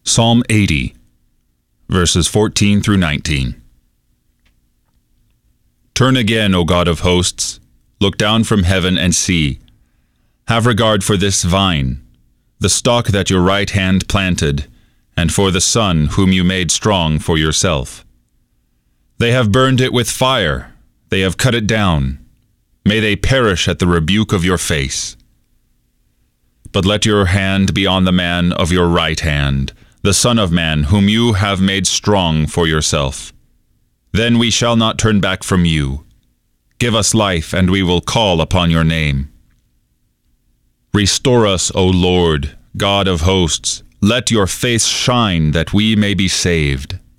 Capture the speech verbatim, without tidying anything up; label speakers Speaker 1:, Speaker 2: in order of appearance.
Speaker 1: Psalm eighty, verses fourteen through nineteen. Turn again, O God of hosts, look down from heaven and see. Have regard for this vine, the stalk that your right hand planted, and for the son whom you made strong for yourself. They have burned it with fire, they have cut it down. May they perish at the rebuke of your face. But let your hand be on the man of your right hand, the Son of Man, whom you have made strong for yourself. Then we shall not turn back from you. Give us life, and we will call upon your name. Restore us, O Lord, God of hosts. Let your face shine, that we may be saved.